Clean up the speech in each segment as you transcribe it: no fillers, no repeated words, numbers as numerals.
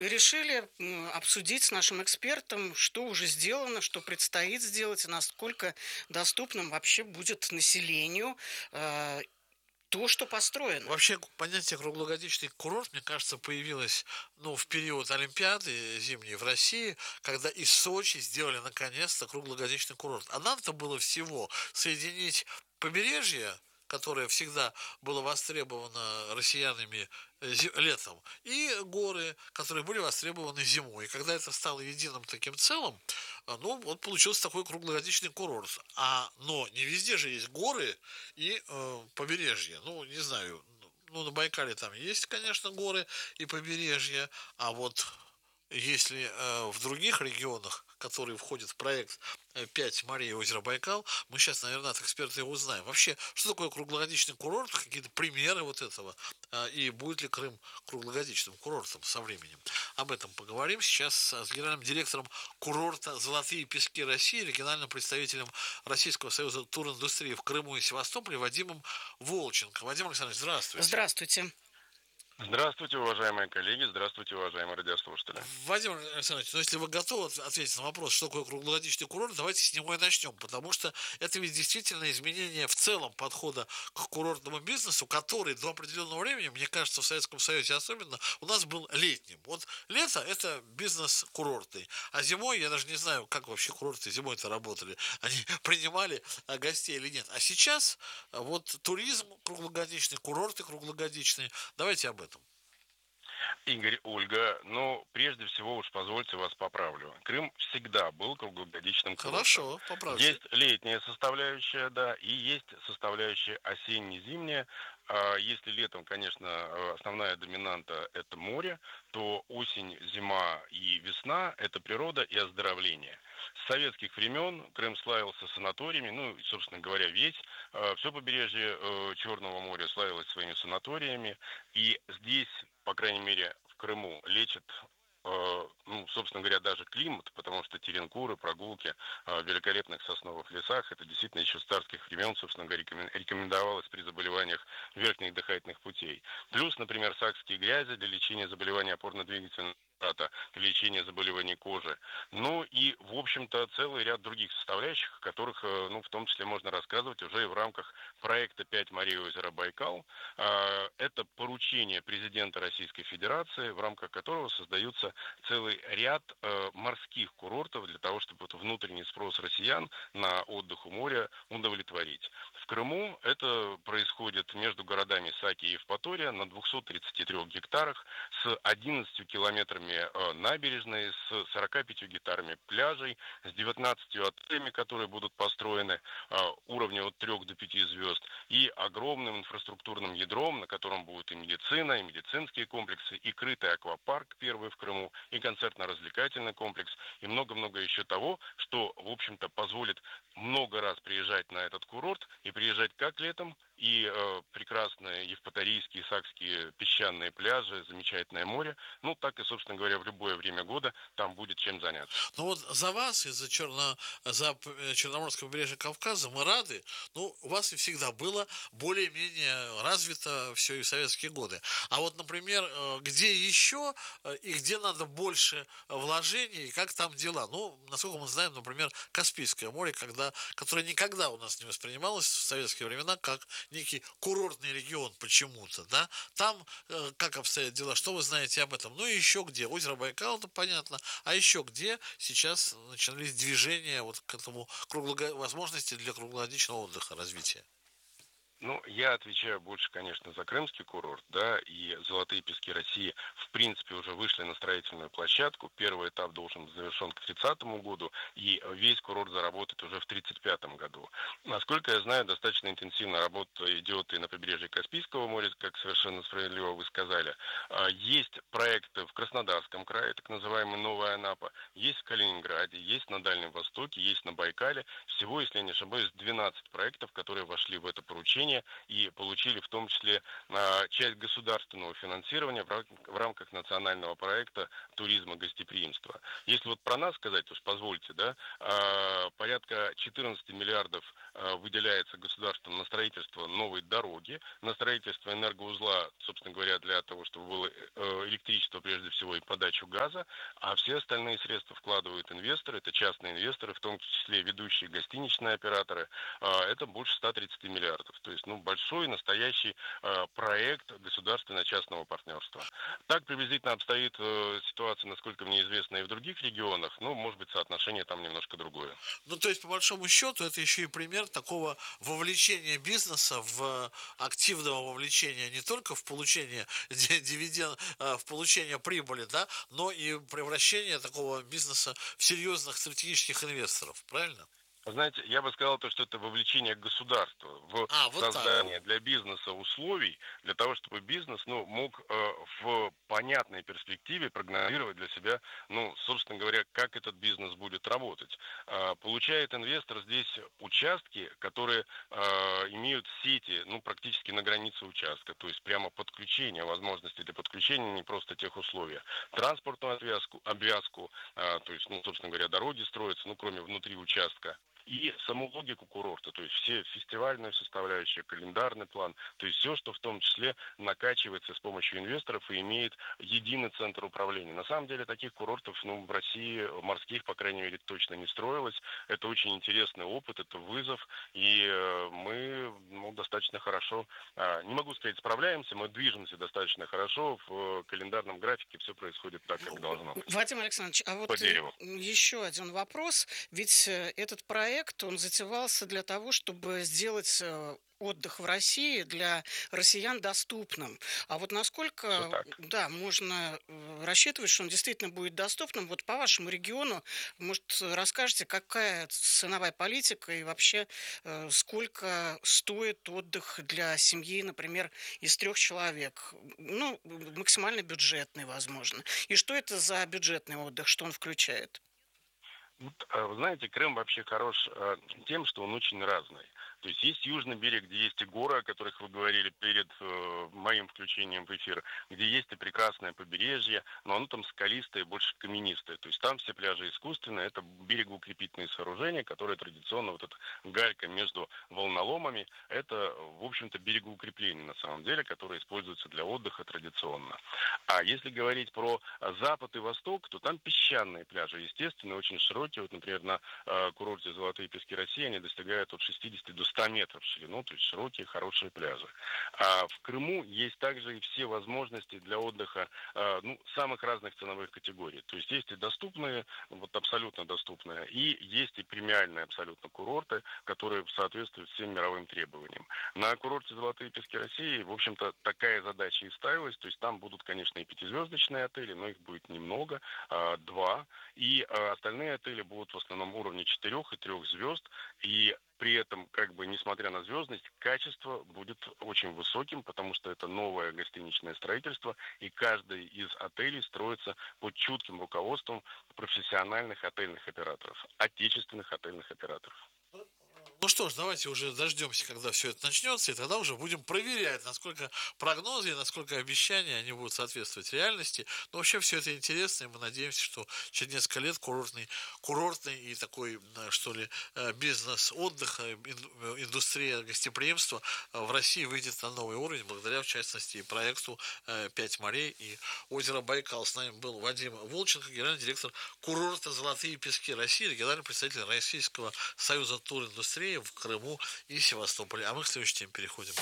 решили обсудить с нашим экспертом, что уже сделано, что предстоит сделать, и насколько доступным вообще будет населению то, что построено. Вообще, понятие круглогодичный курорт, мне кажется, появилось, в период Олимпиады зимней в России, когда из Сочи сделали наконец-то круглогодичный курорт. А надо было всего соединить побережье, которое всегда было востребовано россиянами летом, и горы, которые были востребованы зимой. И когда это стало единым таким целым, вот получился такой круглогодичный курорт. Но не везде же есть горы и побережье. Не знаю, на Байкале там есть, конечно, горы и побережье, а вот если в других регионах, которые входят в проект «Пять морей озера Байкал», мы сейчас, наверное, от эксперта его узнаем. Вообще, что такое круглогодичный курорт, какие-то примеры вот этого, и будет ли Крым круглогодичным курортом со временем. Об этом поговорим сейчас с генеральным директором курорта «Золотые пески России», региональным представителем Российского союза туриндустрии в Крыму и Севастополе Вадимом Волченко. Вадим Александрович, здравствуйте. Здравствуйте. Здравствуйте, уважаемые коллеги, здравствуйте, уважаемые радиослушатели. Владимир Александрович, если вы готовы ответить на вопрос, что такое круглогодичный курорт, давайте с него и начнем, потому что это ведь действительно изменение в целом подхода к курортному бизнесу, который до определенного времени, мне кажется, в Советском Союзе особенно, у нас был летним. Вот лето – это бизнес курортный, а зимой, я даже не знаю, как вообще курорты зимой-то работали, они принимали гостей или нет. А сейчас вот туризм круглогодичный, курорты круглогодичные, давайте об этом. Игорь, Ольга, прежде всего уж позвольте вас поправлю. Крым всегда был круглогодичным курортом. Хорошо, поправьте. Есть летняя составляющая, да, и есть составляющая осенне-зимняя. Если летом, конечно, основная доминанта – это море, то осень, зима и весна – это природа и оздоровление. С советских времен Крым славился санаториями, собственно говоря, все побережье Черного моря славилось своими санаториями, и здесь, по крайней мере, в Крыму лечат собственно говоря, даже климат, потому что теренкуры, прогулки в великолепных сосновых лесах, это действительно еще с царских времен, собственно говоря, рекомендовалось при заболеваниях верхних дыхательных путей. Плюс, например, сакские грязи для лечения заболеваний опорно-двигательного аппарата, для лечения заболеваний кожи. И, в общем-то, целый ряд других составляющих, о которых, в том числе можно рассказывать уже и в рамках проекта «Пять морей озера Байкал». Это поручение президента Российской Федерации, в рамках которого создаются целый ряд морских курортов для того, чтобы внутренний спрос россиян на отдых у моря удовлетворить. В Крыму это происходит между городами Саки и Евпатория на 233 гектарах с 11 километрами набережной, с 45 гектарами пляжей, с 19 отелями, которые будут построены уровня от 3 до 5 звезд, и огромным инфраструктурным ядром, на котором будет и медицина, и медицинские комплексы, и крытый аквапарк первый в Крыму, и концертно-развлекательный комплекс, и много-много еще того, что, в общем-то, позволит много раз приезжать на этот курорт, и приезжать как летом, и прекрасные евпаторийские, сакские песчаные пляжи, замечательное море, так и, собственно говоря, в любое время года там будет чем заняться. За вас и за Черноморское побережье Кавказа мы рады. У вас и всегда было более-менее развито все и в советские годы. А вот, например, где еще и где надо больше вложений, и как там дела? Насколько мы знаем, например, Каспийское море, которое никогда у нас не воспринималось в советские времена как некий курортный регион почему-то, да? Там как обстоят дела? Что вы знаете об этом? И еще где? Озеро Байкал, это понятно. А еще где сейчас начались движения вот к этому возможности для круглогодичного отдыха, развития? Я отвечаю больше, конечно, за крымский курорт, да, и «Золотые пески России» в принципе уже вышли на строительную площадку. Первый этап должен быть завершен к 30 году, и весь курорт заработает уже в 35 году. Насколько я знаю, достаточно интенсивная работа идет и на побережье Каспийского моря, как совершенно справедливо вы сказали. Есть проекты в Краснодарском крае, так называемый Новая Анапа, есть в Калининграде, есть на Дальнем Востоке, есть на Байкале. Всего, если я не ошибаюсь, 12 проектов, которые вошли в это поручение привлечения и получили в том числе часть государственного финансирования в рамках национального проекта туризма гостеприимства. Если вот про нас сказать, уж позвольте, да, порядка 14 миллиардов выделяется государством на строительство новой дороги, на строительство энергоузла, собственно говоря, для того, чтобы было электричество прежде всего и подачу газа, а все остальные средства вкладывают инвесторы, это частные инвесторы, в том числе ведущие гостиничные операторы, это больше 130 миллиардов. То есть, большой настоящий проект государственно-частного партнерства. Так приблизительно обстоит ситуация, насколько мне известно, и в других регионах, может быть, соотношение там немножко другое. То есть, по большому счету, это еще и пример такого вовлечения бизнеса активного вовлечения не только в получение дивиденд, в получение прибыли, да, но и превращение такого бизнеса в серьезных стратегических инвесторов, правильно? Знаете, я бы сказал, что это вовлечение государства в создание для бизнеса условий, для того, чтобы бизнес мог в понятной перспективе прогнозировать для себя, собственно говоря, как этот бизнес будет работать. Получает инвестор здесь участки, которые имеют сети, практически на границе участка, то есть прямо подключение, возможности для подключения, не просто тех условий. Транспортную обвязку, то есть, собственно говоря, дороги строятся, кроме внутри участка. И саму логику курорта, то есть все фестивальную составляющую, календарный план, то есть все, что в том числе накачивается с помощью инвесторов и имеет единый центр управления. На самом деле таких курортов, в России, морских, по крайней мере, точно не строилось. Это очень интересный опыт, это вызов, и мы достаточно хорошо, не могу сказать справляемся, мы движемся достаточно хорошо, в календарном графике все происходит так, как должно быть. Вадим Александрович, а вот еще один вопрос, ведь этот проект, он затевался для того, чтобы сделать отдых в России для россиян доступным. А вот насколько, можно рассчитывать, что он действительно будет доступным? Вот по вашему региону, может, расскажете, какая ценовая политика и вообще сколько стоит отдых для семьи, например, из 3 человек? Максимально бюджетный, возможно. И что это за бюджетный отдых, что он включает? Вы знаете, Крым вообще хорош тем, что он очень разный. То есть южный берег, где есть и горы, о которых вы говорили перед моим включением в эфир, где есть и прекрасное побережье, но оно там скалистое, больше каменистое. То есть там все пляжи искусственные, это берегоукрепительные сооружения, которые традиционно, вот эта галька между волноломами, это, в общем-то, берегоукрепление на самом деле, которое используется для отдыха традиционно. А если говорить про запад и восток, то там песчаные пляжи, естественно, очень широкие. Вот, например, на курорте «Золотые пески России» они достигают от 60 до 100 метров в ширину, то есть широкие, хорошие пляжи. А в Крыму есть также и все возможности для отдыха самых разных ценовых категорий. То есть и доступные, абсолютно доступные, и есть и премиальные абсолютно курорты, которые соответствуют всем мировым требованиям. На курорте «Золотые пески России», в общем-то, такая задача и ставилась. То есть там будут, конечно, и 5-звездочные отели, но их будет немного, 2. И остальные отели будут в основном уровне 4 и 3 звезд. И при этом, несмотря на звездность, качество будет очень высоким, потому что это новое гостиничное строительство, и каждый из отелей строится под чутким руководством профессиональных отельных операторов, отечественных отельных операторов. Что ж, давайте уже дождемся, когда все это начнется, и тогда уже будем проверять, насколько прогнозы и насколько обещания они будут соответствовать реальности. Но вообще все это интересно, и мы надеемся, что через несколько лет курортный и такой, что ли, бизнес отдыха, индустрия гостеприимства в России выйдет на новый уровень, благодаря, в частности, и проекту «5 морей» и озеро Байкал. С нами был Вадим Волченко, генеральный директор курорта «Золотые пески России», региональный представитель Российского союза туриндустрии в Крыму и Севастополе. А мы к следующей теме переходим.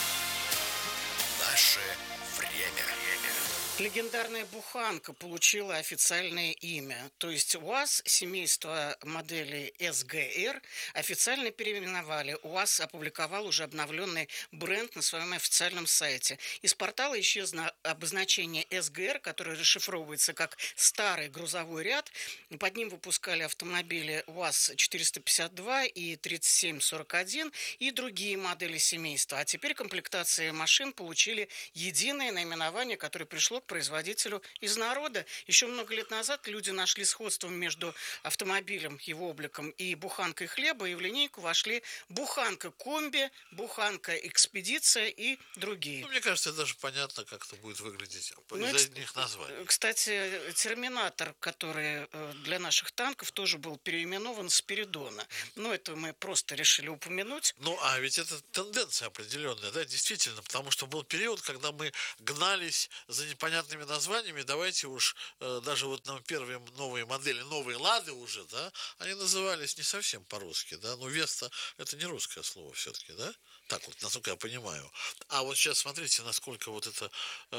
Наше время. Легендарная буханка получила официальное имя. То есть УАЗ, семейство модели СГР, официально переименовали. УАЗ опубликовал уже обновленный бренд на своем официальном сайте. Из портала исчезло обозначение СГР, которое расшифровывается как «старый грузовой ряд». Под ним выпускали автомобили УАЗ-452 и 3741 и другие модели семейства. А теперь комплектации машин получили единое наименование, которое пришло производителю из народа. Еще много лет назад люди нашли сходство между автомобилем, его обликом и буханкой хлеба, и в линейку вошли буханка комби, буханка экспедиция и другие. Ну, мне кажется, даже понятно, как это будет выглядеть из-за одних названий. Кстати, терминатор, который для наших танков тоже был переименован Спиридона. Но это мы просто решили упомянуть. Ну, а ведь это тенденция определенная, да, действительно, потому что был период, когда мы гнались за непонятными названиями, давайте уж даже вот нам первые новые модели, новые Лады уже, да, они назывались не совсем по-русски, да, но Веста это не русское слово все-таки, да, так вот, насколько я понимаю. А вот сейчас смотрите, насколько вот эта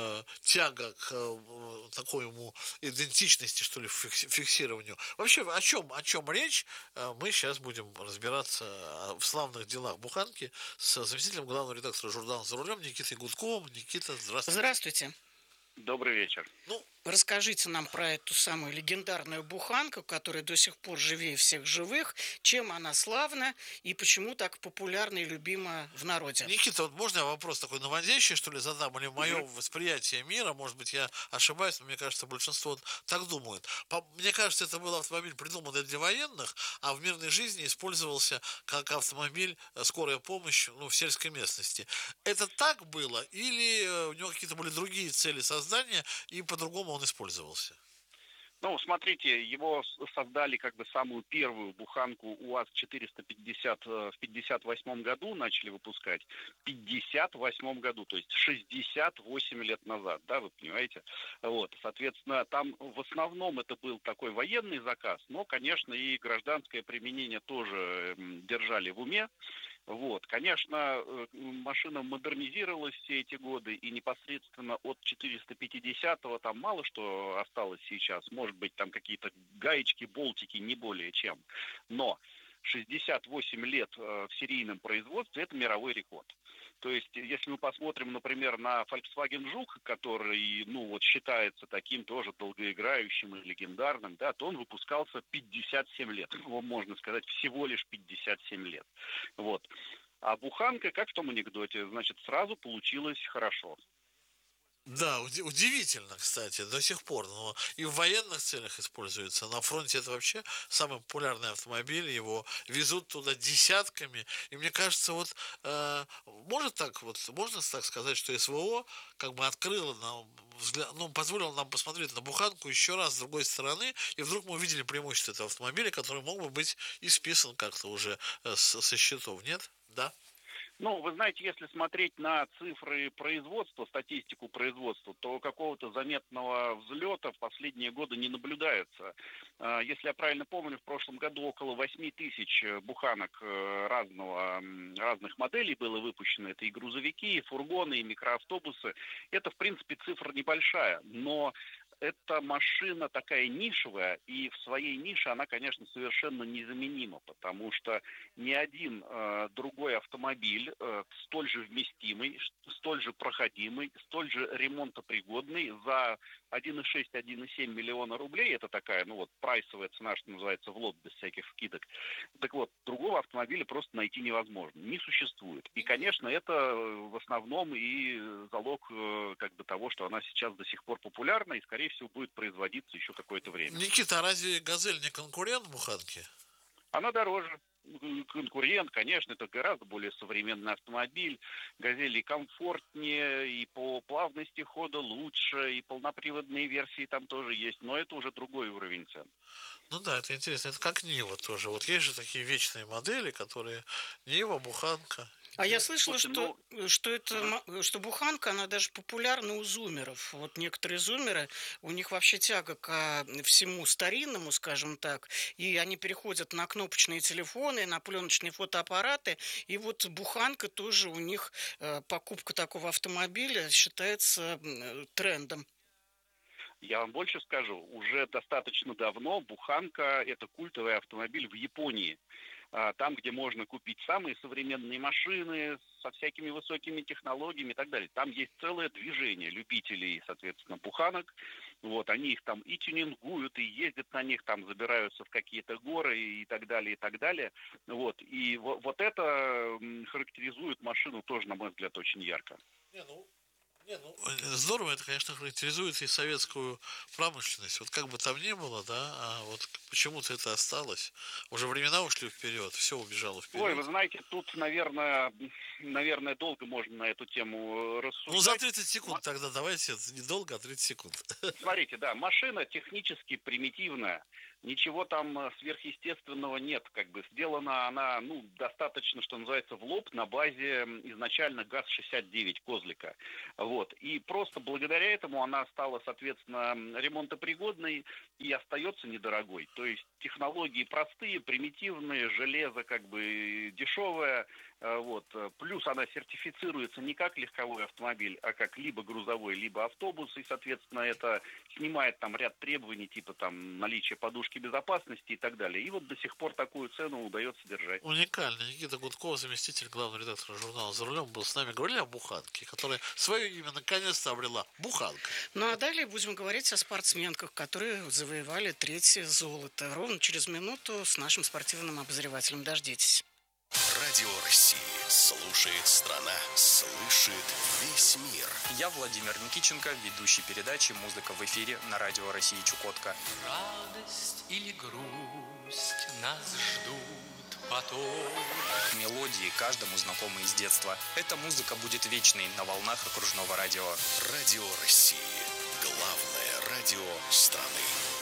тяга к такому идентичности, что ли, фиксированию. Вообще, о чем речь, мы сейчас будем разбираться в славных делах буханки с заместителем главного редактора журнала «За рулем» Никитой Гудковым. Никита, здравствуйте. Здравствуйте. Добрый вечер. Ну, расскажите нам про эту самую легендарную буханку, которая до сих пор живее всех живых, чем она славна и почему так популярна и любима в народе. Никита, вот можно я вопрос такой наводящий, что ли, задам? Или мое восприятие мира, может быть, я ошибаюсь, но мне кажется, большинство так думают. Мне кажется, это был автомобиль, придуманный для военных, а в мирной жизни использовался как автомобиль скорая помощь, ну, в сельской местности. Это так было или у него какие-то были другие цели создания и по-другому он использовался? Ну, смотрите, его создали как бы самую первую буханку УАЗ-450 в 58 году, начали выпускать в 58 году, то есть 68 лет назад, да, вы понимаете? Вот, соответственно, там в основном это был такой военный заказ, но, конечно, и гражданское применение тоже держали в уме. Вот, конечно, машина модернизировалась все эти годы, и непосредственно от 450-го там мало что осталось сейчас. Может быть, там какие-то гаечки, болтики, не более чем. Но 68 лет в серийном производстве – это мировой рекорд. То есть, если мы посмотрим, например, на Volkswagen Жук, который, ну, вот считается таким тоже долгоиграющим и легендарным, да, то он выпускался 57 лет. Его можно сказать, всего лишь 57 лет. Вот. А буханка, как в том анекдоте, значит, сразу получилось хорошо. Да, удивительно, кстати, до сих пор. Но и в военных целях используется. На фронте это вообще самый популярный автомобиль. Его везут туда десятками. И мне кажется, вот можно так сказать, что СВО как бы открыло нам взгляд, ну, позволило нам посмотреть на буханку еще раз с другой стороны, и вдруг мы увидели преимущество этого автомобиля, который мог бы быть исписан как-то уже со счетов, нет? Да? Ну, вы знаете, если смотреть на цифры производства, статистику производства, то какого-то заметного взлета в последние годы не наблюдается. Если я правильно помню, в прошлом году около 8 тысяч буханок разных моделей было выпущено. Это и грузовики, и фургоны, и микроавтобусы. Это, в принципе, цифра небольшая, но эта машина такая нишевая, и в своей нише она, конечно, совершенно незаменима, потому что ни один другой автомобиль столь же вместимый, столь же проходимый, столь же ремонтопригодный за 1,6-1,7 миллиона рублей, это такая, ну вот, прайсовая цена, что называется, в лот, без всяких скидок. Так вот, другого автомобиля просто найти невозможно, не существует. И, конечно, это в основном и залог как бы того, что она сейчас до сих пор популярна и, скорее всего, будет производиться еще какое-то время. Никита, а разве «Газель» не конкурент буханки? Она дороже. Конкурент, конечно, это гораздо более современный автомобиль. «Газели» комфортнее, и по плавности хода лучше, и полноприводные версии там тоже есть, но это уже другой уровень цен. Ну да, это интересно. Это как Нива тоже. Вот есть же такие вечные модели, которые Нива, буханка. А я слышала, что буханка, она даже популярна у зумеров. Вот некоторые зумеры, у них вообще тяга ко всему старинному, скажем так, и они переходят на кнопочные телефоны, на пленочные фотоаппараты, и вот буханка тоже у них, покупка такого автомобиля считается трендом. Я вам больше скажу, уже достаточно давно буханка – это культовый автомобиль в Японии. Там, где можно купить самые современные машины со всякими высокими технологиями и так далее. Там есть целое движение любителей, соответственно, буханок. Вот, они их там и тюнингуют, и ездят на них, там забираются в какие-то горы и так далее, и так далее. Вот, и вот это характеризует машину тоже, на мой взгляд, очень ярко. Не, ну, здорово, это, конечно, характеризует и советскую промышленность. Вот как бы там ни было, да, а вот почему-то это осталось. Уже времена ушли вперед, все убежало Ой, вы вперед. знаете, тут, наверное, долго можно на эту тему Ну, за рассуждать. 30 секунд тогда давайте, недолго, а 30 секунд. Смотрите, да, машина технически примитивная, ничего там сверхъестественного нет, как бы сделана она, ну, достаточно, что называется, в лоб на базе изначально ГАЗ-69 Козлика, вот, и просто благодаря этому она стала, соответственно, ремонтопригодной и остается недорогой, то есть технологии простые, примитивные, железо как бы дешевое, вот. Плюс она сертифицируется не как легковой автомобиль, а как либо грузовой, либо автобус, и, соответственно, это снимает там ряд требований, типа там наличия подушки безопасности и так далее. И вот до сих пор такую цену удается держать. Уникально. Никита Гудков, заместитель главного редактора журнала «За рулем», был с нами. Говорили о буханке, которая свое имя наконец-то обрела. Буханка. Ну а далее будем говорить о спортсменках, которые завоевали 3-е золото. Ровно через минуту с нашим спортивным обозревателем. Дождитесь. Радио России. Слушает страна. Слышит весь мир. Я Владимир Никитченко, ведущий передачи «Музыка в эфире» на Радио России Чукотка. Радость или грусть нас ждут потом. Мелодии каждому знакомы из детства. Эта музыка будет вечной на волнах окружного радио. Радио России. Главное радио страны.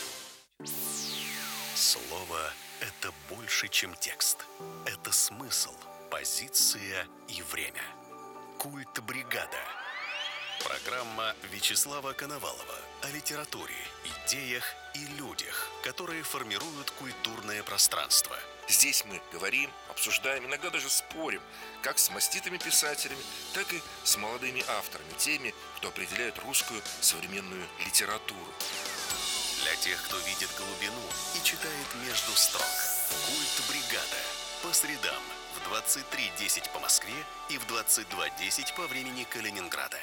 Слово – это больше, чем текст. Это смысл, позиция и время. Культ бригада. Программа Вячеслава Коновалова о литературе, идеях и людях, которые формируют культурное пространство. Здесь мы говорим, обсуждаем, иногда даже спорим, как с маститыми писателями, так и с молодыми авторами, теми, кто определяет русскую современную литературу. Для тех, кто видит глубину и читает между строк. Культ бригада. По средам в 23:10 по Москве и в 22:10 по времени Калининграда.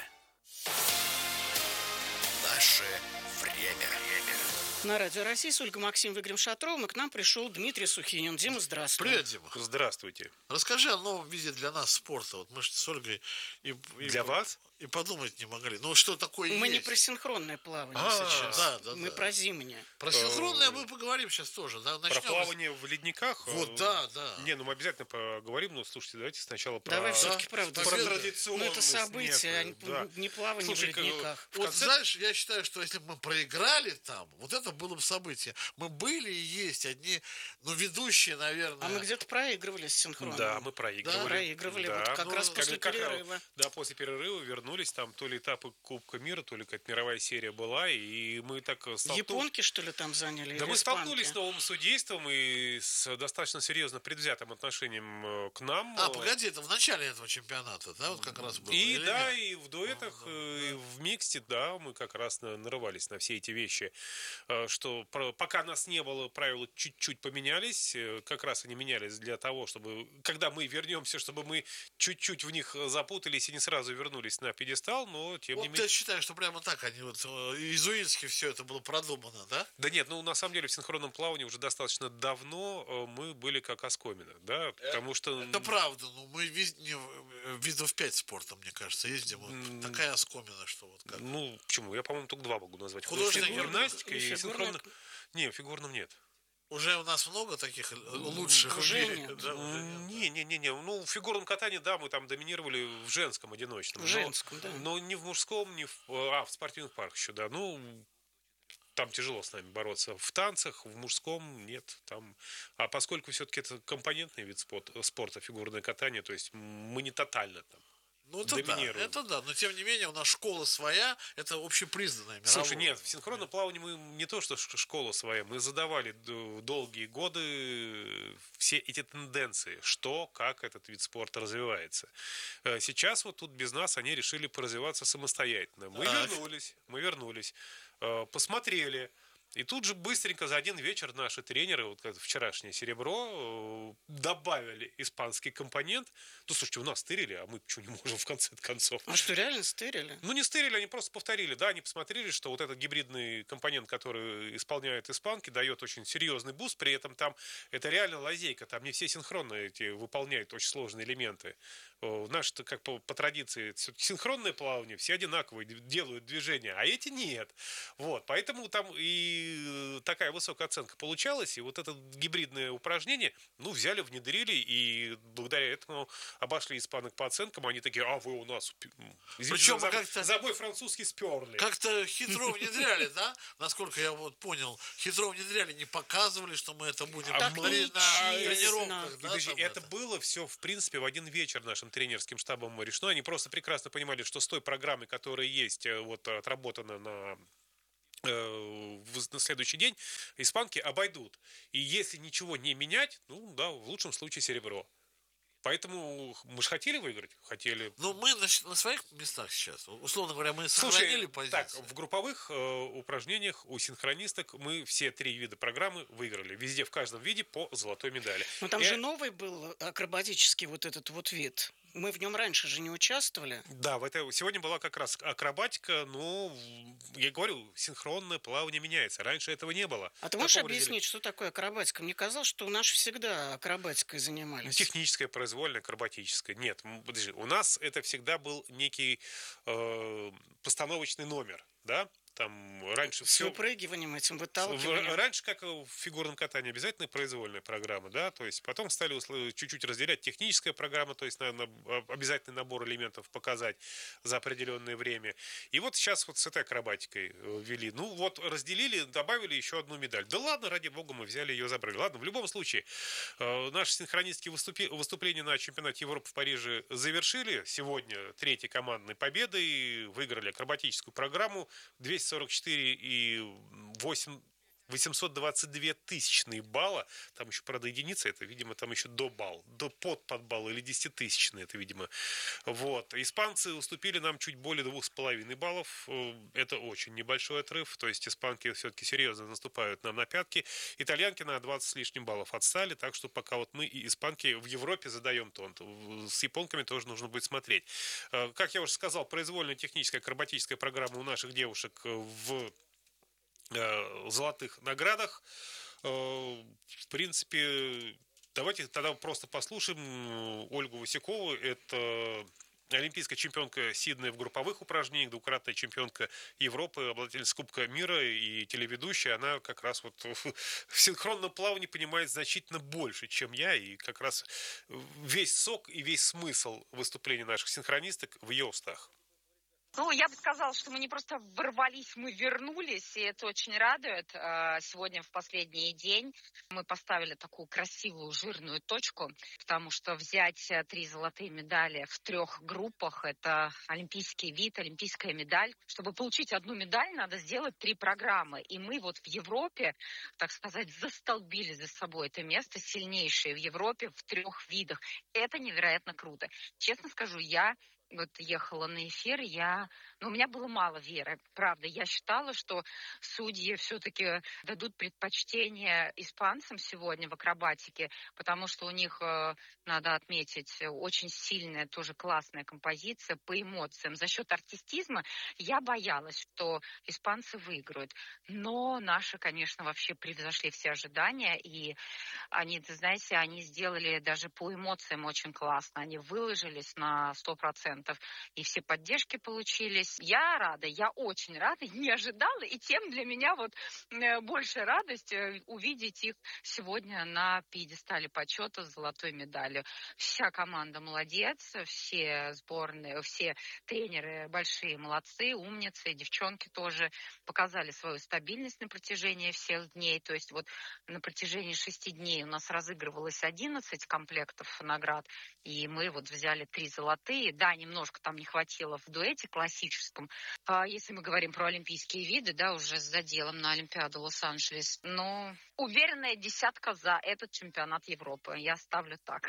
Наше время. На Радио России с Ольгой Максимовой и Игорем Шатровым, и к нам пришел Дмитрий Сухинин. Дима, здравствуй. Привет, Дима. Здравствуйте. Расскажи о новом виде для нас спорта. Вот мы же с Ольгой Для вас? и подумать не могли. Ну, что такое Мы есть? не про синхронное плавание А, сейчас. да. Мы про зимнее. Про синхронное мы поговорим сейчас тоже. Да? Про Начнем. плавание в ледниках? Вот, да. Не, ну мы обязательно поговорим, но слушайте, давайте сначала про... Давай все-таки правда. про Ну, традиционный это событие, снег, да. не плавание Слушай, в ледниках. Вот знаешь, я считаю, что если бы мы проиграли там, вот это было бы событие. Мы были и есть одни, ну, ведущие, наверное. А мы где-то проигрывали с синхроном. Да, мы проигрывали. Да, проигрывали. Да. Вот как раз после перерыва. Да, после перерыва вернулись, там то ли этапы Кубка мира, то ли какая-то мировая серия была, и мы так столкнулись. Японки, что ли, там заняли? Да, или мы испанки? столкнулись с новым судейством и с достаточно серьезно предвзятым отношением к нам. Погоди, это в начале этого чемпионата, да, вот как раз было? И или да, нет? и в дуэтах, и в миксте, да, мы как раз нарывались на все эти вещи, что пока нас не было, правила чуть-чуть поменялись, как раз они менялись для того, чтобы, когда мы вернемся, чтобы мы чуть-чуть в них запутались и не сразу вернулись на пьедестал, но тем не Вот менее... ты считаешь, что прямо так они вот иезуитски все это было продумано, да? Да нет, ну на самом деле в синхронном плавании уже достаточно давно мы были как оскомина, да, потому что... Это правда, ну мы видов 5 спорта, мне кажется, ездим. Вот такая оскомина, что вот как. Ну, почему? Я, по-моему, только два могу назвать. Художественная гимнастика и фигурная. синхронно... Не, в фигурном нет. Уже у нас много таких лучших Уже в мире. нет. Да, уже нет. Не. Ну, в фигурном катании, да, мы там доминировали в женском одиночном. В женском, да. Но не в мужском, не в... в спортивных парках еще, да. Ну, там тяжело с нами бороться. В танцах, в мужском нет. Там... А поскольку все-таки это компонентный вид спорта, фигурное катание, то есть мы не тотально там. Ну, это да, но тем не менее у нас школа своя, это общепризнанная мировая. Слушай, нет, в синхронном плавании мы не то, что школа своя, мы задавали долгие годы все эти тенденции, что, как этот вид спорта развивается. Сейчас вот тут без нас они решили поразвиваться самостоятельно. Мы вернулись, посмотрели, И тут же быстренько за один вечер наши тренеры, вот как вчерашнее серебро, добавили испанский компонент. Ну, слушайте, у нас стырили, а мы почему не можем в конце концов? А что, реально стырили? Ну, не стырили, они просто повторили. Да, они посмотрели, что вот этот гибридный компонент, который исполняют испанки, дает очень серьезный буст. При этом там это реально лазейка. Там не все синхронно эти выполняют очень сложные элементы. Наши-то, как по традиции, синхронное плавание, все одинаковые, делают движения, а эти нет. Вот, поэтому там и такая высокая оценка получалась. И вот это гибридное упражнение, ну, взяли, внедрили, и благодаря этому обошли испанок по оценкам. Они такие, а вы у нас, Причем за мой французский сперли. Как-то хитро внедряли, да? Насколько я вот понял, хитро внедряли, не показывали, что мы это будем говорить на тренировках. Да, это было все, в принципе, в один вечер нашим тренерским штабом решено. Они просто прекрасно понимали, что с той программой, которая есть, вот отработана на следующий день, испанки обойдут. И если ничего не менять, ну да, в лучшем случае серебро. Поэтому мы же хотели выиграть, хотели. Ну, мы на своих местах сейчас. Условно говоря, мы сохранили позицию. Так, в групповых упражнениях у синхронисток мы все 3 вида программы выиграли. Везде, в каждом виде по золотой медали. Но там же новый был акробатический вот этот вот вид. Мы в нем раньше же не участвовали. Да, сегодня была как раз акробатика, но, я говорю, синхронное плавание меняется. Раньше этого не было. А ты можешь объяснить, что такое акробатика? Мне казалось, что наши всегда акробатикой занимались. Техническая, произвольная, акробатическая. Нет, подожди, у нас это всегда был некий постановочный номер, да? Там раньше с выпрыгиванием этим, выталкиванием. Раньше, как в фигурном катании, обязательно произвольная программа, да, то есть потом стали чуть-чуть разделять техническая программа, то есть обязательный набор элементов показать за определенное время. И вот сейчас вот с этой акробатикой ввели. Ну вот разделили, добавили еще одну медаль. Да ладно, ради бога, мы взяли ее, забрали. Ладно, в любом случае, наши синхронистские выступления на чемпионате Европы в Париже завершили. Сегодня 3-й командной победой, выиграли акробатическую программу, 244 и 822 тысячные балла. Там еще, правда, единица, это, видимо, там еще до балл, под балл или 10-тысячные, это, видимо. Вот. Испанцы уступили нам чуть более 2,5 баллов. Это очень небольшой отрыв. То есть испанки все-таки серьезно наступают нам на пятки. Итальянки на 20 с лишним баллов отстали. Так что пока вот мы и испанки в Европе задаем тон. С японками тоже нужно будет смотреть. Как я уже сказал, произвольная техническая акробатическая программа у наших девушек в золотых наградах. В принципе, давайте тогда просто послушаем Ольгу Васякову. Это олимпийская чемпионка Сиднея в групповых упражнениях, двукратная чемпионка Европы, обладательница Кубка мира и телеведущая. Она как раз вот в синхронном плавании понимает значительно больше, чем я. И как раз весь сок и весь смысл выступления наших синхронисток в ее устах. Ну, я бы сказала, что мы не просто ворвались, мы вернулись, и это очень радует. Сегодня в последний день мы поставили такую красивую жирную точку, потому что взять 3 золотые медали в 3 группах – это олимпийский вид, олимпийская медаль. Чтобы получить одну медаль, надо сделать 3 программы. И мы вот в Европе, так сказать, застолбили за собой это место сильнейшее в Европе в 3 видах. Это невероятно круто. Честно скажу, я вот ехала на эфир, у меня было мало веры, правда. Я считала, что судьи все-таки дадут предпочтение испанцам сегодня в акробатике, потому что у них, надо отметить, очень сильная, тоже классная композиция по эмоциям. За счет артистизма я боялась, что испанцы выиграют. Но наши, конечно, вообще превзошли все ожидания, и они, знаете, они сделали даже по эмоциям очень классно. Они выложились на 100%. И все поддержки получились. Я рада, я очень рада, не ожидала. И тем для меня вот больше радость увидеть их сегодня на пьедестале почета с золотой медалью. Вся команда молодец, все сборные, все тренеры большие молодцы, умницы, девчонки тоже показали свою стабильность на протяжении всех дней. То есть вот на протяжении 6 дней у нас разыгрывалось 11 комплектов наград, и мы вот взяли 3 золотые. Да, немножко там не хватило в дуэте классическом. Если мы говорим про олимпийские виды, да, уже с заделом на Олимпиаду Лос-Анджелес. Но уверенная 10 за этот чемпионат Европы. Я ставлю так.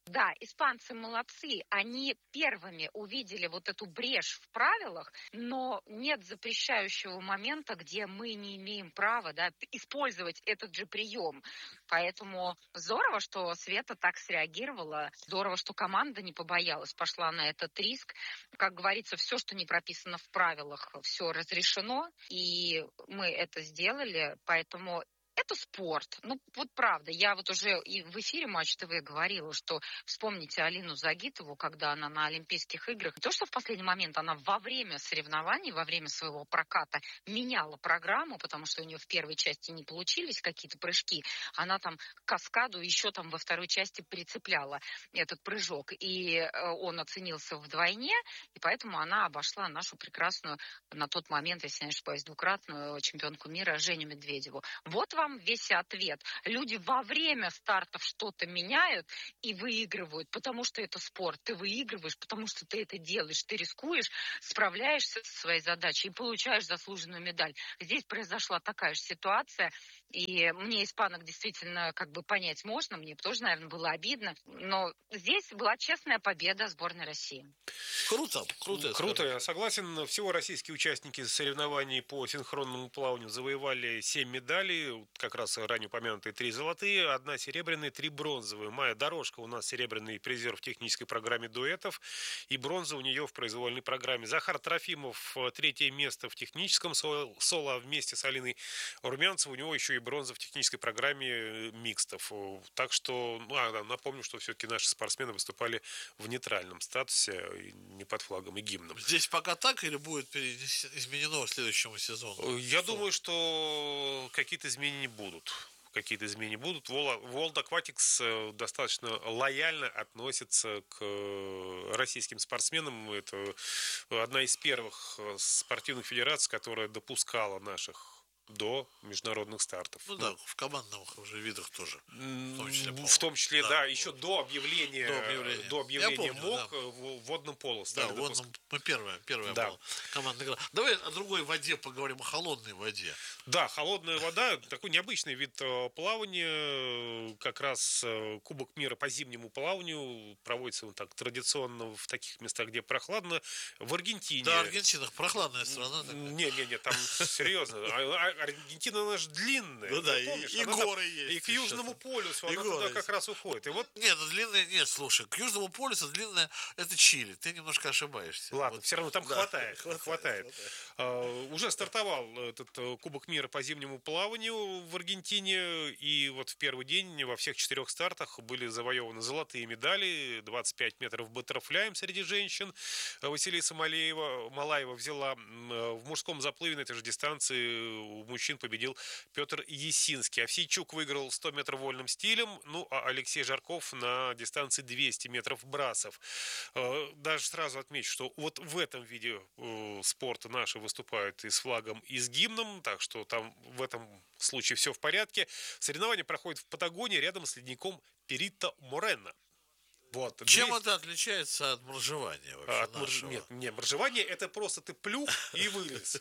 Да, испанцы молодцы. Они первыми увидели вот эту брешь в правилах, но нет запрещающего момента, где мы не имеем права, да, использовать этот же прием. Поэтому здорово, что Света так среагировала. Здорово, что команда не побоялась, пошла на этот риск. Как говорится, все, что не прописано в правилах, все разрешено. И мы это сделали, поэтому это спорт. Ну, вот правда. Я вот уже и в эфире Матч ТВ говорила, что вспомните Алину Загитову, когда она на Олимпийских играх, не то, что в последний момент она во время соревнований, во время своего проката меняла программу, потому что у нее в первой части не получились какие-то прыжки, она там к каскаду еще там во второй части прицепляла этот прыжок. И он оценился вдвойне, и поэтому она обошла нашу прекрасную на тот момент, если не ошибаюсь, двукратную чемпионку мира Женю Медведеву. Вот вам весь ответ. Люди во время стартов что-то меняют и выигрывают, потому что это спорт. Ты выигрываешь, потому что ты это делаешь, ты рискуешь, справляешься со своей задачей и получаешь заслуженную медаль. Здесь произошла такая же ситуация, и мне испанок действительно как бы понять можно, мне тоже, наверное, было обидно, но здесь была честная победа сборной России. Круто, круто. Круто, я согласен. Всего российские участники соревнований по синхронному плаванию завоевали 7 медалей, как раз ранее упомянутые 3 золотые, 1 серебряная, 3 бронзовые. Майя Дорожко у нас серебряный призер в технической программе дуэтов, и бронза у нее в произвольной программе. Захар Трофимов 3 место в техническом соло, вместе с Алиной Румянцевой у него еще и бронза в технической программе микстов. Так что, напомню, что все-таки наши спортсмены выступали в нейтральном статусе, не под флагом и гимном. Здесь пока так или будет изменено к следующему сезону? Я думаю, что какие-то изменения будут. World Aquatics достаточно лояльно относится к российским спортсменам. Это одна из первых спортивных федераций, которая допускала наших до международных стартов. Ну да, в командных уже видах тоже. В том числе, да, еще вот. до объявления помню, МОК в водном поло стали допускать. Мы первая да. была командная игра. Давай о другой воде поговорим, о холодной воде. Да, холодная вода, такой необычный вид плавания. Как раз Кубок мира по зимнему плаванию проводится он так традиционно в таких местах, где прохладно. В Аргентине. Да, Аргентина прохладная страна. Не, там серьезно. Аргентина, она же длинная. Ну да, и горы есть. И к Южному полюсу она туда как раз уходит. И вот... Нет, длинная, нет, слушай, к Южному полюсу длинная, это Чили. Ты немножко ошибаешься. Ладно, все равно там хватает. Уже стартовал этот Кубок мира по зимнему плаванию в Аргентине. И вот в первый день во всех 4 стартах были завоеваны золотые медали. 25 метров баттерфляем среди женщин. Василиса Малаева взяла в мужском заплыве на этой же дистанции. У мужчин победил Петр Есинский. Овсейчук выиграл 100 метров вольным стилем. Ну, а Алексей Жарков на дистанции 200 метров брасов. Даже сразу отмечу, что вот в этом виде спорта наши выступают и с флагом, и с гимном. Так что там в этом случае все в порядке. Соревнования проходят в Патагонии рядом с ледником Перито Морено. Вот. Чем это отличается от моржевания вообще? Нет, моржевание это просто ты плюх и вылез.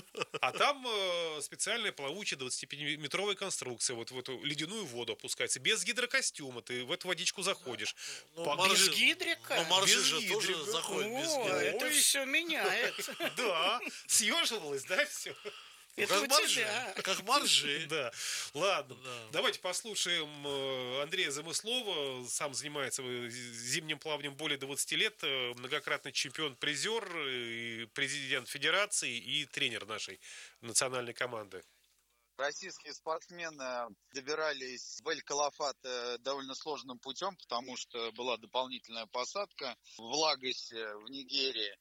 А там специальная плавучая 25-метровая конструкция. Вот в эту ледяную воду опускается. Без гидрокостюма ты в эту водичку заходишь. Без гидрика? Но моржи же тоже заходят без гидрика. Это все меняет. Да, съеживалось, да, все. Это как моржи. Да. Ладно. Да. Давайте послушаем Андрея Замыслова. Сам занимается зимним плаванием более 20 лет. Многократный чемпион-призер, президент федерации и тренер нашей национальной команды. Российские спортсмены добирались в Эль-Калафат довольно сложным путем, потому что была дополнительная посадка в Лагосе, в Нигерии.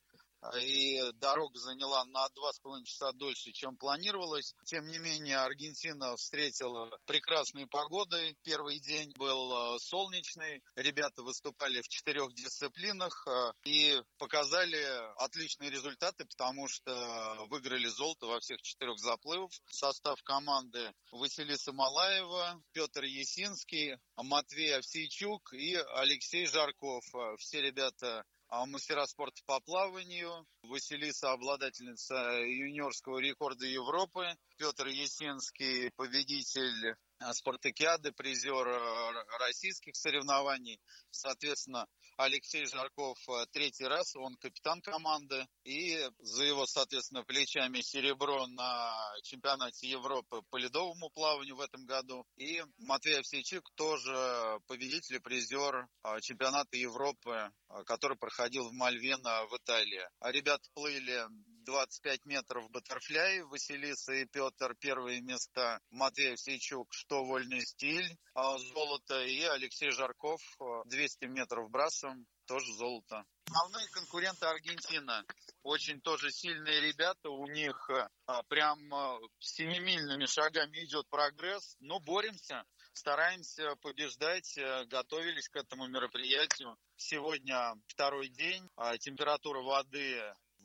И дорога заняла на 2,5 часа дольше, чем планировалось. Тем не менее, Аргентина встретила прекрасной погодой. Первый день был солнечный. Ребята выступали в 4 дисциплинах и показали отличные результаты, потому что выиграли золото во всех 4 заплывах. Состав команды: Василиса Малаева, Петр Есинский, Матвей Овсейчук и Алексей Жарков. Все ребята мастера спорта по плаванию. Василиса — обладательница юниорского рекорда Европы. Петр Есинский — победитель спартакиады, призер российских соревнований. Соответственно, Алексей Жарков третий раз, он капитан команды. И за его, соответственно, плечами серебро на чемпионате Европы по ледовому плаванию в этом году. И Матвей Овсейчук тоже победитель и призер чемпионата Европы, который проходил в Мальвено в Италии. Ребята плыли 25 метров баттерфляй, Василиса и Петр первые места, Матвей Овсейчук, что вольный стиль, золото, и Алексей Жарков 200 метров брасом, тоже золото. Основные конкуренты Аргентина. Очень тоже сильные ребята, у них прям семимильными шагами идет прогресс, но боремся, стараемся побеждать, готовились к этому мероприятию. Сегодня второй день, температура воды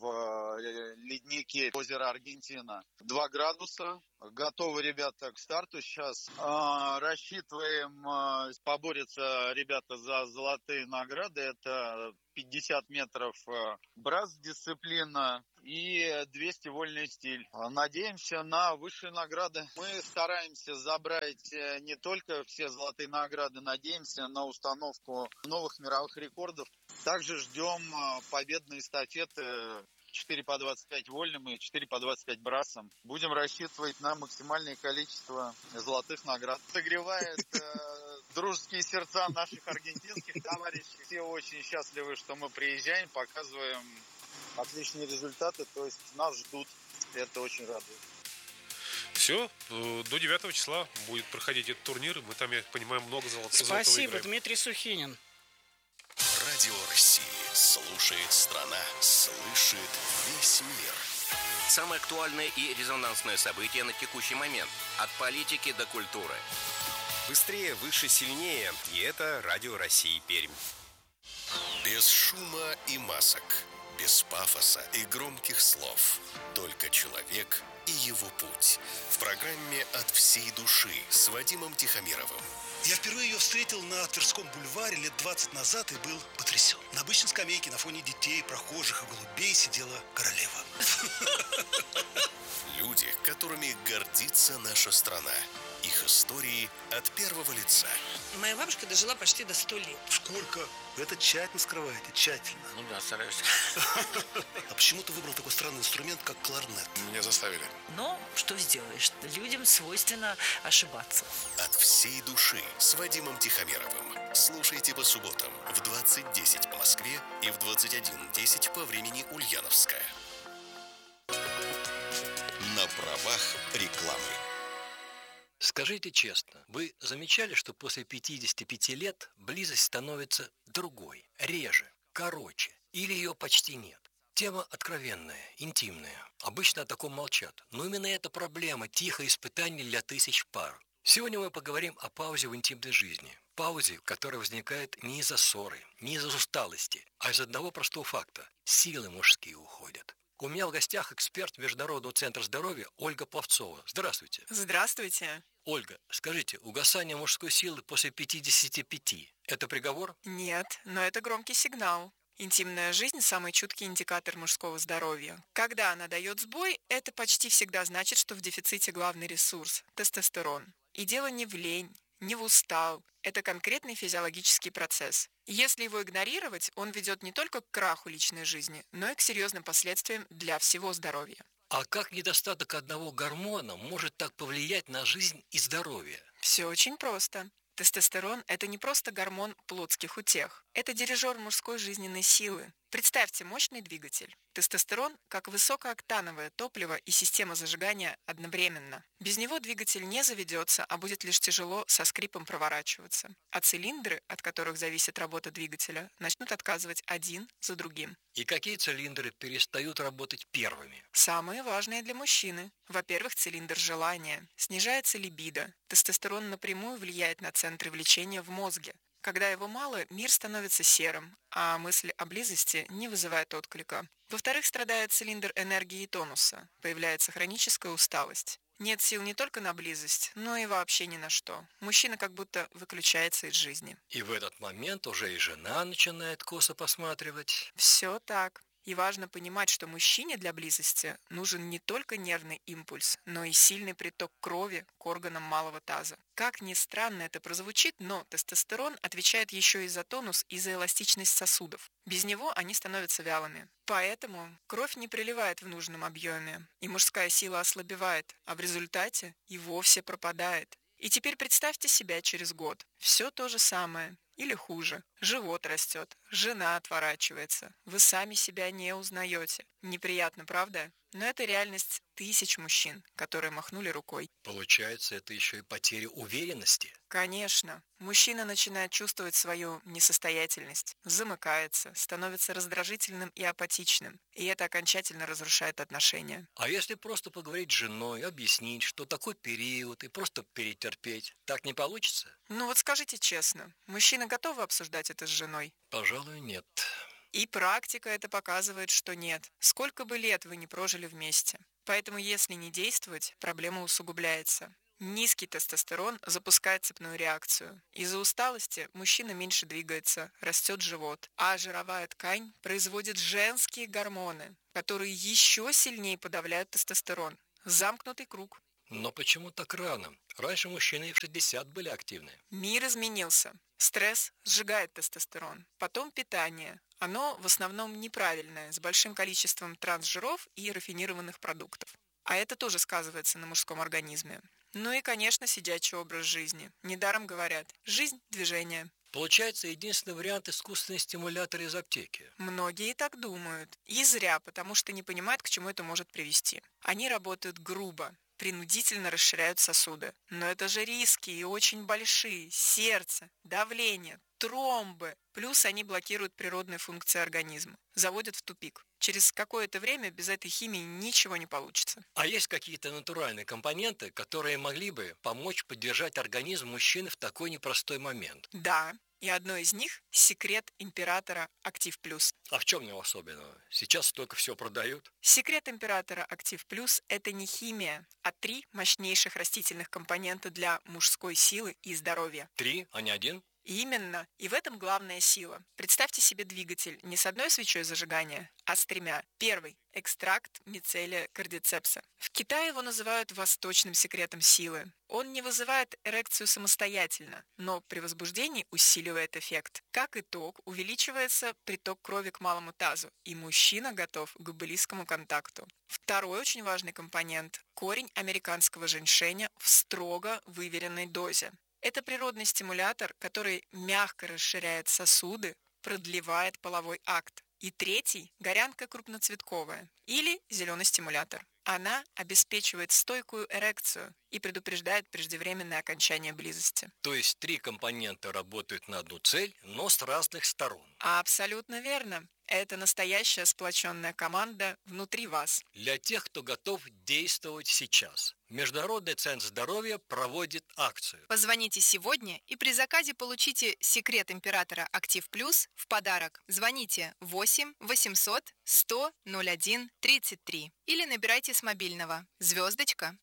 в леднике озера Аргентина 2 градуса. Готовы ребята к старту сейчас. Рассчитываем поборются ребята за золотые награды. Это 50 метров брас-дисциплина и 200 вольный стиль. Надеемся на высшие награды. Мы стараемся забрать не только все золотые награды, надеемся на установку новых мировых рекордов. Также ждем победные эстафеты 4 по 25 вольным и 4 по 25 брасом. Будем рассчитывать на максимальное количество золотых наград. Согревает дружеские сердца наших аргентинских товарищей. Все очень счастливы, что мы приезжаем, показываем отличные результаты. То есть нас ждут. Это очень радует. Все, до 9 числа будет проходить этот турнир. Мы там, я понимаю, много золотого выиграем. Спасибо, Дмитрий Сухинин. Радио России слушает страна, слышит весь мир. Самое актуальное и резонансное событие на текущий момент. От политики до культуры. Быстрее, выше, сильнее. И это Радио России Пермь. Без шума и масок. Без пафоса и громких слов. Только человек и его путь. В программе «От всей души» с Вадимом Тихомировым. Я впервые ее встретил на Тверском бульваре лет 20 назад и был потрясен. На обычной скамейке на фоне детей, прохожих и голубей сидела королева. Люди, которыми гордится наша страна. Их истории от первого лица. Моя бабушка дожила почти до 100 лет. Сколько? Вы это тщательно скрываете, тщательно. Ну да, стараюсь. А почему ты выбрал такой странный инструмент, как кларнет? Меня заставили. Но что сделаешь? Людям свойственно ошибаться. От всей души с Вадимом Тихомировым. Слушайте по субботам в 20:10 по Москве и в 21:10 по времени Ульяновская. На правах рекламы. Скажите честно, вы замечали, что после 55 лет близость становится другой, реже, короче, или ее почти нет? Тема откровенная, интимная. Обычно о таком молчат. Но именно эта проблема – тихое испытание для тысяч пар. Сегодня мы поговорим о паузе в интимной жизни. Паузе, которая возникает не из-за ссоры, не из-за усталости, а из одного простого факта – силы мужские уходят. У меня в гостях эксперт Международного центра здоровья Ольга Пловцова. Здравствуйте. Здравствуйте. Ольга, скажите, угасание мужской силы после 55 – это приговор? Нет, но это громкий сигнал. Интимная жизнь – самый чуткий индикатор мужского здоровья. Когда она дает сбой, это почти всегда значит, что в дефиците главный ресурс – тестостерон. И дело не в лень, не в устал. Это конкретный физиологический процесс. Если его игнорировать, он ведет не только к краху личной жизни, но и к серьезным последствиям для всего здоровья. А как недостаток одного гормона может так повлиять на жизнь и здоровье? Все очень просто. Тестостерон – это не просто гормон плотских утех. Это дирижер мужской жизненной силы. Представьте мощный двигатель. Тестостерон – как высокооктановое топливо и система зажигания одновременно. Без него двигатель не заведется, а будет лишь тяжело со скрипом проворачиваться. А цилиндры, от которых зависит работа двигателя, начнут отказывать один за другим. И какие цилиндры перестают работать первыми? Самые важные для мужчины. Во-первых, цилиндр желания. Снижается либидо. Тестостерон напрямую влияет на центры влечения в мозге. Когда его мало, мир становится серым, а мысль о близости не вызывает отклика. Во-вторых, страдает цилиндр энергии и тонуса. Появляется хроническая усталость. Нет сил не только на близость, но и вообще ни на что. Мужчина как будто выключается из жизни. И в этот момент уже и жена начинает косо посматривать. Все так. И важно понимать, что мужчине для близости нужен не только нервный импульс, но и сильный приток крови к органам малого таза. Как ни странно это прозвучит, но тестостерон отвечает еще и за тонус и за эластичность сосудов. Без него они становятся вялыми. Поэтому кровь не приливает в нужном объеме, и мужская сила ослабевает, а в результате и вовсе пропадает. И теперь представьте себя через год. Все то же самое. Или хуже. Живот растет, жена отворачивается. Вы сами себя не узнаете. Неприятно, правда? Но это реальность тысяч мужчин, которые махнули рукой. Получается, это еще и потеря уверенности. Конечно. Мужчина начинает чувствовать свою несостоятельность, замыкается, становится раздражительным и апатичным. И это окончательно разрушает отношения. А если просто поговорить с женой, объяснить, что такой период, и просто перетерпеть, так не получится? Ну вот скажите честно, мужчины готовы обсуждать это с женой? Пожалуй, нет. И практика это показывает, что нет. Сколько бы лет вы не прожили вместе. Поэтому если не действовать, проблема усугубляется. Низкий тестостерон запускает цепную реакцию. Из-за усталости мужчина меньше двигается, растет живот, а жировая ткань производит женские гормоны, которые еще сильнее подавляют тестостерон. Замкнутый круг. Но почему так рано? Раньше мужчины и в 60 были активны. Мир изменился. Стресс сжигает тестостерон. Потом питание. Оно в основном неправильное, с большим количеством трансжиров и рафинированных продуктов. А это тоже сказывается на мужском организме. Ну и, конечно, сидячий образ жизни. Недаром говорят, жизнь – движение. Получается, единственный вариант – искусственный стимулятор из аптеки. Многие так думают. И зря, потому что не понимают, к чему это может привести. Они работают грубо, принудительно расширяют сосуды. Но это же риски и очень большие. Сердце, давление, тромбы. Плюс они блокируют природные функции организма. Заводят в тупик. Через какое-то время без этой химии ничего не получится. А есть какие-то натуральные компоненты, которые могли бы помочь поддержать организм мужчины в такой непростой момент? Да. И одно из них – секрет императора Актив Плюс. А в чем его особенного? Сейчас столько всего продают. Секрет императора Актив Плюс – это не химия, а 3 мощнейших растительных компонента для мужской силы и здоровья. 3, а не 1? Именно. И в этом главная сила. Представьте себе двигатель не с одной свечой зажигания, а с 3. Первый – экстракт мицелия кардицепса. В Китае его называют восточным секретом силы. Он не вызывает эрекцию самостоятельно, но при возбуждении усиливает эффект. Как итог, увеличивается приток крови к малому тазу, и мужчина готов к близкому контакту. Второй очень важный компонент – корень американского женьшеня в строго выверенной дозе. Это природный стимулятор, который мягко расширяет сосуды, продлевает половой акт. И третий – горянка крупноцветковая или зеленый стимулятор. Она обеспечивает стойкую эрекцию и предупреждает преждевременное окончание близости. То есть 3 компонента работают на одну цель, но с разных сторон. Абсолютно верно. Это настоящая сплоченная команда внутри вас. Для тех, кто готов действовать сейчас. Международный центр здоровья проводит акцию. Позвоните сегодня и при заказе получите секрет императора Актив Плюс в подарок. Звоните 8 800 100 01 33 или набирайте с мобильного звездочка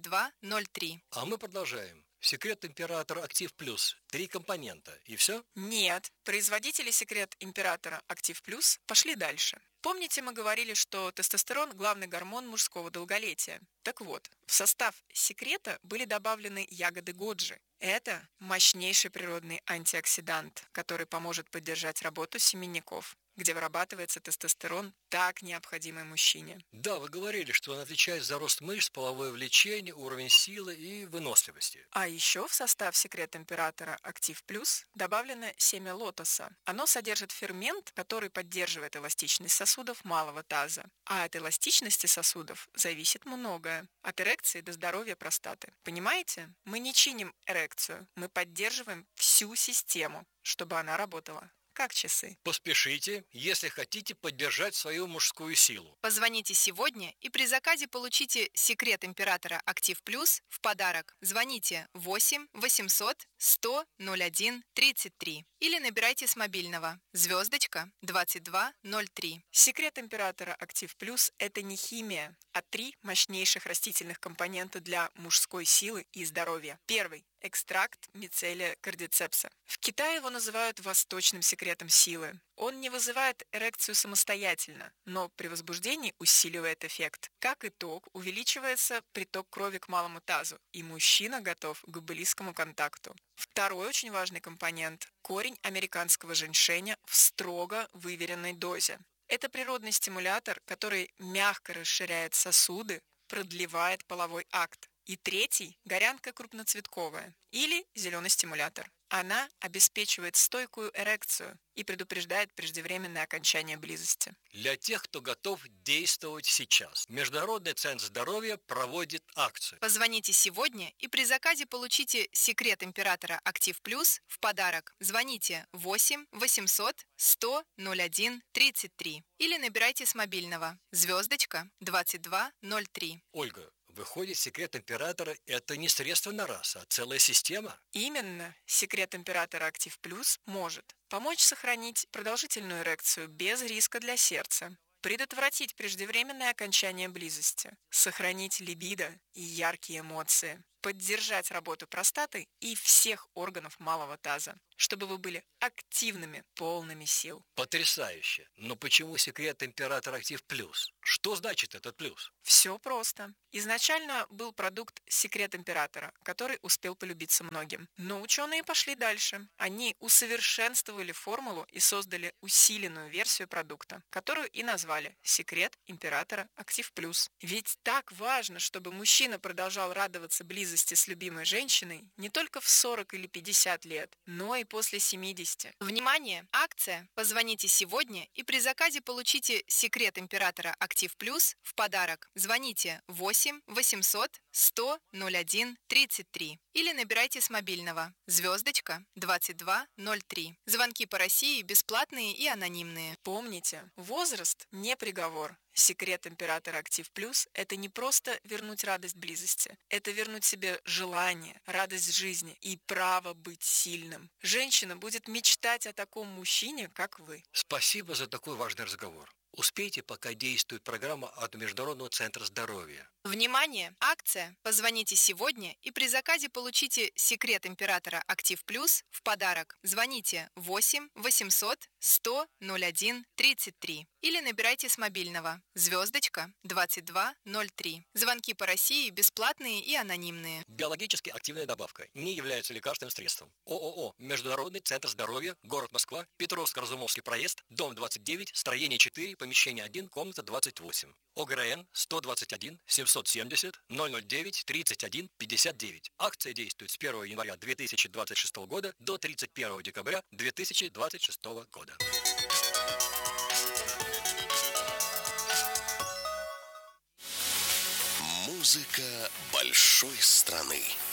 2203. А мы продолжаем. Секрет императора Актив Плюс. 3 компонента. И все? Нет. Производители секрет императора Актив Плюс пошли дальше. Помните, мы говорили, что тестостерон – главный гормон мужского долголетия? Так вот, в состав секрета были добавлены ягоды годжи. Это мощнейший природный антиоксидант, который поможет поддержать работу семенников, где вырабатывается тестостерон, так необходимый мужчине. Да, вы говорили, что он отвечает за рост мышц, половое влечение, уровень силы и выносливости. А еще в состав секрет императора Актив Плюс добавлено семя лотоса. Оно содержит фермент, который поддерживает эластичность сосудов малого таза. А от эластичности сосудов зависит многое. От эрекции до здоровья простаты. Понимаете? Мы не чиним эрекцию, мы поддерживаем всю систему, чтобы она работала как часы. Поспешите, если хотите поддержать свою мужскую силу. Позвоните сегодня и при заказе получите секрет императора Актив Плюс в подарок. Звоните 8 800 100 01 33 или набирайте с мобильного звездочка 2203. Секрет императора Актив Плюс – это не химия, а 3 мощнейших растительных компонента для мужской силы и здоровья. Первый – экстракт мицелия кардицепса. В Китае его называют восточным секретом силы. Он не вызывает эрекцию самостоятельно, но при возбуждении усиливает эффект. Как итог, увеличивается приток крови к малому тазу, и мужчина готов к близкому контакту. Второй очень важный компонент – корень американского женьшеня в строго выверенной дозе. Это природный стимулятор, который мягко расширяет сосуды, продлевает половой акт. И третий – горянка крупноцветковая или зеленый стимулятор. Она обеспечивает стойкую эрекцию и предупреждает преждевременное окончание близости. Для тех, кто готов действовать сейчас, Международный центр здоровья проводит акцию. Позвоните сегодня и при заказе получите секрет императора Актив Плюс в подарок. Звоните 8 800 100 01 33 или набирайте с мобильного звездочка 2203. Ольга, выходит, секрет императора – это не средство на раз, а целая система? Именно секрет императора Актив Плюс может помочь сохранить продолжительную эрекцию без риска для сердца, предотвратить преждевременное окончание близости, сохранить либидо и яркие эмоции, поддержать работу простаты и всех органов малого таза, чтобы вы были активными, полными сил. Потрясающе! Но почему секрет императора Актив Плюс? Что значит этот плюс? Все просто. Изначально был продукт «Секрет императора», который успел полюбиться многим. Но ученые пошли дальше. Они усовершенствовали формулу и создали усиленную версию продукта, которую и назвали «Секрет императора Актив Плюс». Ведь так важно, чтобы мужчина продолжал радоваться близости с любимой женщиной не только в 40 или 50 лет, но и после 70. Внимание! Акция! Позвоните сегодня и при заказе получите секрет императора Актив Плюс в подарок. Звоните 8 800 100 01 33 или набирайте с мобильного звездочка 2203. Звонки по России бесплатные и анонимные. Помните, возраст не приговор. Секрет императора Актив Плюс – это не просто вернуть радость близости, это вернуть себе желание, радость жизни и право быть сильным. Женщина будет мечтать о таком мужчине, как вы. Спасибо за такой важный разговор. Успейте, пока действует программа от Международного центра здоровья. Внимание! Акция! Позвоните сегодня и при заказе получите секрет императора Актив Плюс в подарок. Звоните 8 800 100 01 33 или набирайте с мобильного звездочка 2203. Звонки по России бесплатные и анонимные. Биологически активная добавка не является лекарственным средством. ООО «Международный центр здоровья», город Москва, Петровско-Разумовский проезд, дом 29, строение 4, помещение 1, комната 28. ОГРН 121 770 009 31 59. Акция действует с 1 января 2026 года до 31 декабря 2026 года. Музыка большой страны.